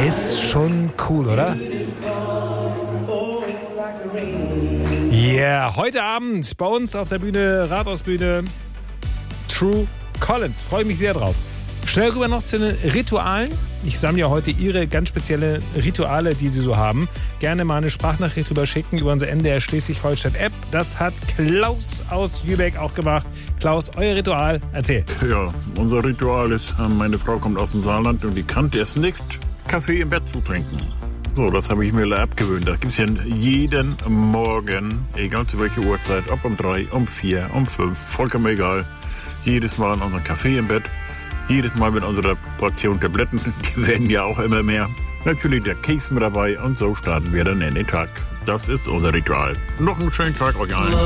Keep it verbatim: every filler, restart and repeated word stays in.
Ist schon cool, oder? Yeah, heute Abend bei uns auf der Bühne, Rathausbühne, True Collins. Freue mich sehr drauf. Schnell rüber noch zu den Ritualen. Ich sammle ja heute Ihre ganz spezielle Rituale, die Sie so haben. Gerne mal eine Sprachnachricht drüber schicken über unsere N D R Schleswig-Holstein-App. Das hat Klaus aus Jübeck auch gemacht. Klaus, euer Ritual, erzähl. Ja, unser Ritual ist, meine Frau kommt aus dem Saarland und die kannte es nicht, Kaffee im Bett zu trinken. So, das habe ich mir abgewöhnt. Da gibt es ja jeden Morgen, egal zu welcher Uhrzeit, ob um drei, um vier, um fünf, vollkommen egal. Jedes Mal unseren Kaffee im Bett. Jedes Mal mit unserer Portion Tabletten, die werden ja auch immer mehr. Natürlich der Keks mit dabei und so starten wir dann in den Tag. Das ist unser Ritual. Noch einen schönen Tag euch allen.